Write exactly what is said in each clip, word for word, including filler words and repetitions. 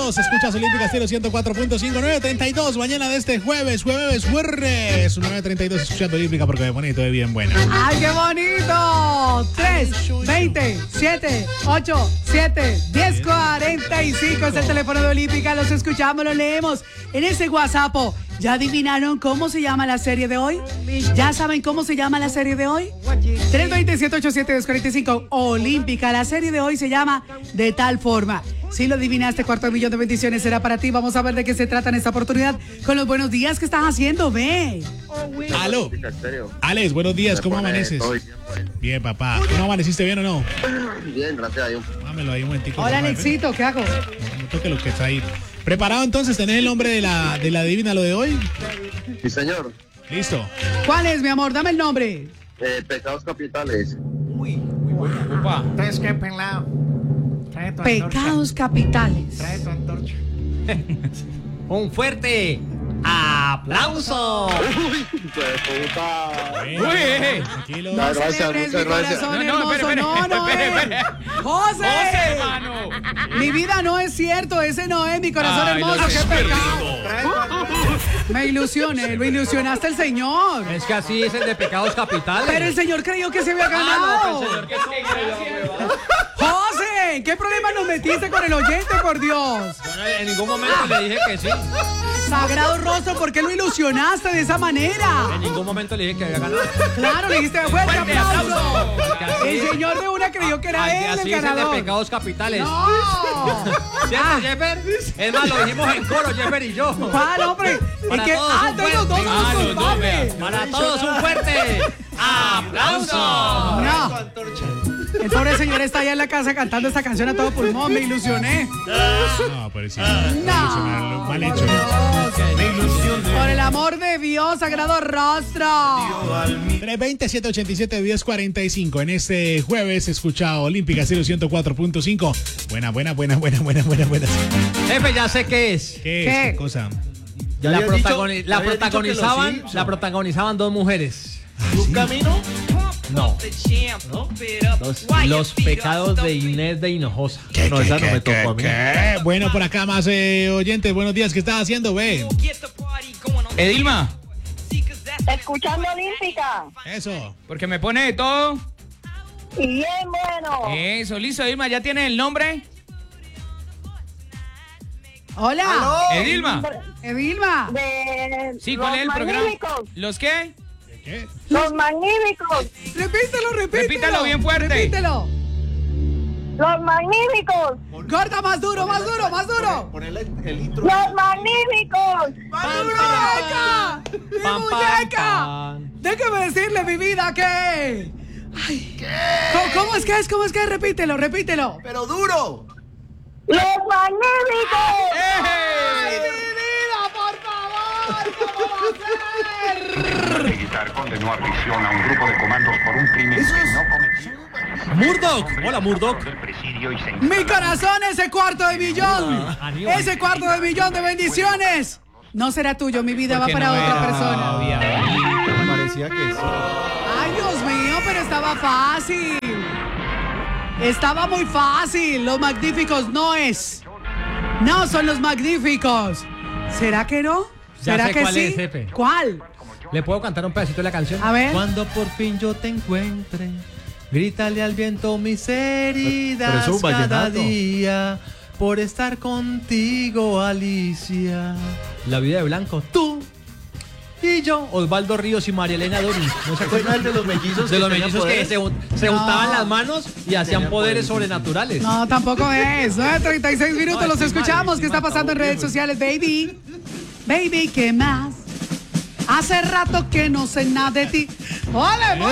dos, escuchas Olímpica Estéreo ciento cuatro punto cinco, nueve treinta y dos, mañana de este jueves, jueves, jueves, nueve treinta y dos, escuchando Olímpica porque me bonito y bien buena. ¡Ay, qué bonito! tres, veinte, siete, ocho, siete, diez, cuarenta y cinco es el teléfono de Olímpica, los escuchamos, los leemos en ese WhatsApp. ¿Ya adivinaron cómo se llama la serie de hoy? ¿Ya saben cómo se llama la serie de hoy? tres veinte, siete ocho siete, dos cuarenta y cinco, Olímpica. La serie de hoy se llama De Tal Forma. Si lo adivinaste, cuarto de millón de bendiciones será para ti. Vamos a ver de qué se trata en esta oportunidad con los buenos días que estás haciendo, ve. Aló. Alex, buenos días, ¿cómo amaneces? Bien, papá. ¿Cómo amaneciste, bien o no? Bien, gracias a Dios. Dámelo ahí un momentico. Hola, Alexito, ¿qué hago? No toque lo que está ahí. ¿Preparado entonces? ¿Tenés el nombre de la, de la adivina lo de hoy? Sí, señor. Listo. ¿Cuál es, mi amor? Dame el nombre. Eh, pecados capitales. Uy, muy buena. Opa. Entonces, ¿qué, pelado? Trae tu Pecados antorcha. capitales. Trae tu antorcha. Un fuerte aplauso. Uy, qué puta. Bueno, Uy. tranquilo. No, gracias, Celebres mi muchas gracias. corazón No, no, hermoso. espere, No, no espere, es. espere. José. José, hermano. Mi vida no es cierto, ese no es mi corazón Ay, hermoso, lo qué has pecado. Trae tu antorcha. Me ilusioné, lo ilusionaste el señor. Es que así es el de pecados capitales. Pero el señor creyó que se había Ah, no, ganado. pues, señor, que no, José, ¿qué problema nos metiste con el oyente, por Dios? yo no- en ningún momento le dije que sí. Sagrado rostro, ¿por qué lo ilusionaste de esa manera? En ningún momento le dije que había ganado. Claro, le dijiste fuerte Fuerte aplauso. aplauso. Porque así El es. señor de una creyó que era Ay, él el así es el de ganador. pecados capitales. No. ¿Cierto, Jeffer? Es más, lo dijimos en coro, Jeffer y yo. ¿Cuál, hombre? Para ¿Y qué? todos Ah, un entonces los dos fuerte- somos Ah, los dos, culpables. vea. Para todos un fuerte aplauso. Trae tu No, antorcha. el pobre señor está allá en la casa cantando esta canción a todo pulmón, me ilusioné. No, pero sí. No. Mal hecho. Por el amor de Dios, sagrado rostro. tres veinte, siete ochenta y siete, diez cuarenta y cinco. En este jueves escucha Olímpica Estéreo ciento cuatro punto cinco. Buena, buena, buena, buena, buena, buena, buena. Jefe, ya sé qué es. ¿Qué, ¿Qué? es? ¿Qué cosa? Ya La, habías dicho- protagoni- ya la habías dicho que protagonizaban, los la protagonizaban dos mujeres. ¿Un camino? No. Los, los pecados de Inés de Hinojosa. No, esa no me tocó a mí. ¿Qué? Bueno, por acá más eh, oyentes. Buenos días. ¿Qué estás haciendo, ve? Edilma, Escuchando Olímpica. Eso. porque me pone de todo. Y bien bueno. Eso, listo, Edilma, ¿ya tienes el nombre? Hola, Edilma. Evilma. De Sí, ¿cuál es el los programa? magníficos. ¿Los qué? ¿Qué? Los magníficos. Repítelo, repítelo. Repítelo bien fuerte. Repítelo. Los magníficos. Gorda, más duro, más duro, más duro. Ponele el intro. Los magníficos. ¡Más duro, muñeca! ¡Mi Pam, pam, muñeca! pam. Déjame decirle, mi vida, que... Ay, ¿Cómo, ¿Cómo es que es? ¿Cómo es que es? Repítelo, repítelo. Pero duro. Los magníficos. ¡Ay, mi vida, por favor! ¿Cómo va a ser? Militar condenó a prisión a un grupo de comandos por un crimen Eso que es- no cometió. Murdoch. Hola, Murdoch. Del presidio y se Mi corazón, ese cuarto de millón. Aníbal. Ese cuarto de millón de bendiciones. No será tuyo, mi vida va Porque para no otra era persona. todavía. Parecía que sí. Ay, Dios mío, pero estaba fácil. Estaba muy fácil. Los magníficos no es. No son los magníficos. ¿Será que no? Ya ¿Será sé que cuál sí? es, jefe. ¿Cuál? ¿Le puedo cantar un pedacito de la canción? A ver. Cuando por fin yo te encuentre, grítale al viento mis Pero heridas eso es un cada vallenato. día por estar contigo, Alicia. La vida de blanco, tú y yo, Osvaldo Ríos y María Elena Dorin. ¿No se ¿Ese no es acuerdan? el de los mellizos? De que los tenían mellizos que poderes? se, un- se No. untaban las manos y hacían Tenían poderes poderes, sí. sobrenaturales. No, tampoco es. nueve treinta y seis minutos, No, los estoy mal, escuchamos. estoy ¿Qué está mal, pasando en está redes bien. sociales, baby? Baby, ¿qué más? Hace rato que no sé nada de ti. ¡Hola, mo-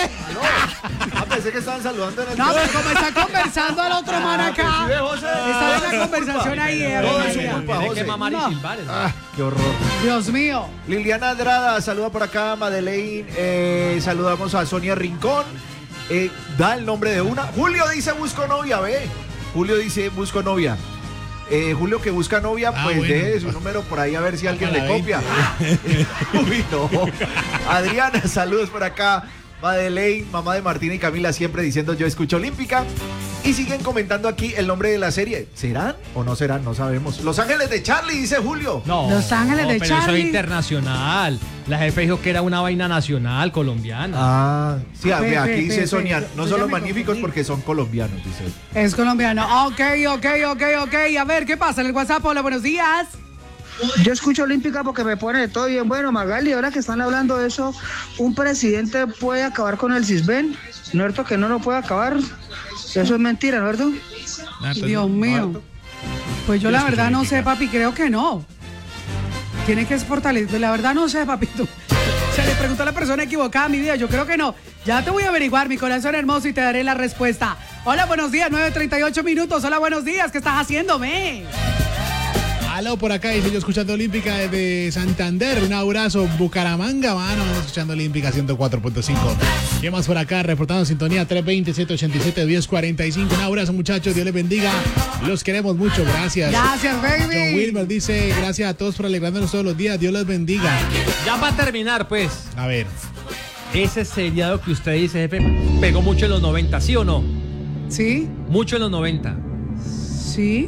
Ah, pensé que estaban saludando en el No, pero como está conversando al otro man acá. Sí, ve, José. Está en la conversación ahí, eh, Todo María. es su culpa, Tiene José. que mamar No. y silbar. ¿no? Ah, qué horror. Dios mío. Liliana Andrada, saluda por acá, Madeleine, eh, saludamos a Sonia Rincón, eh, da el nombre de una. Julio dice busco novia, ve. Julio dice busco novia. Eh, Julio que busca novia, Ah, pues bueno. deje su número por ahí a ver si alguien Para le la copia. Uy, no. Adriana, saludos por acá. Madeleine, mamá de Martina y Camila, siempre diciendo yo escucho Olímpica. Y siguen comentando aquí el nombre de la serie. ¿Serán o no serán? No sabemos. Los Ángeles de Charlie, dice Julio. No, Los Ángeles no, de pero eso Charlie. es internacional. La jefe dijo que era una vaina nacional, colombiana. Ah, sí, Pe, ve, aquí pe, dice pe, Sonia, pe. no Yo son ya los me magníficos confundí. porque son colombianos, dice. Es colombiano. Ok, ok, ok, ok. A ver, ¿qué pasa en el WhatsApp? Hola, buenos días. Yo escucho Olímpica porque me pone de todo bien. Bueno, Magali, ahora que están hablando de eso, ¿un presidente puede acabar con el Cisben? ¿No es cierto que no lo puede acabar? Eso es mentira, ¿no es cierto? Dios mío. Pues yo la verdad no sé, papi, creo que no. Tiene que fortalecer. La verdad no sé, papito. Se le preguntó a la persona equivocada, mi vida. Yo creo que no. Ya te voy a averiguar, mi corazón hermoso, y te daré la respuesta. Hola, buenos días, nueve treinta y ocho minutos. Hola, buenos días. ¿Qué estás haciéndome? Aló, por acá, dice yo escuchando Olímpica desde Santander. Un abrazo, Bucaramanga, mano. Ando escuchando Olímpica ciento cuatro punto cinco. ¿Qué más por acá? Reportando sintonía tres veinte, siete ochenta y siete, diez cuarenta y cinco. Un abrazo, muchachos. Dios les bendiga. Los queremos mucho. Gracias. Gracias, baby. John Wilmer dice, gracias a todos por alegrándonos todos los días. Dios los bendiga. Ya para terminar, pues, A ver. ese seriado que usted dice, jefe, pegó mucho en los noventa, ¿sí o no? ¿Sí? Mucho en los noventa. ¿Sí?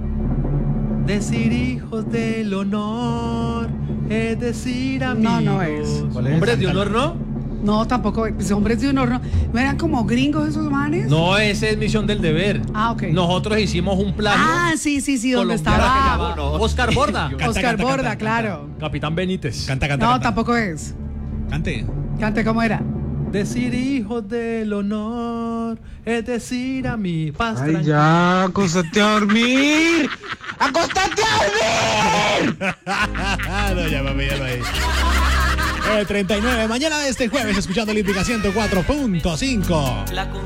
Decir hijos del honor, es decir amigos. No, no es. ¿Cuál es? Hombres de honor, ¿no? No, tampoco. Pues, hombres de honor, ¿no? ¿No eran como gringos esos manes? No, esa es Misión del Deber. Ah, ok. Nosotros hicimos un plagio Ah, sí, sí, sí, donde colombiano que estaba llamaba Oscar Borda. Canta, Oscar canta, Borda, canta, claro. Capitán Benítez. Canta, canta, No, canta. tampoco es. Cante. Cante, ¿cómo era? Decir hijos del honor, es decir a mi paz. Ay, ya, acostate a dormir. ¡Acostate a dormir! No, ya, papi, ya lo hay. nueve treinta y nueve, mañana de este jueves, escuchando Olímpica ciento cuatro punto cinco.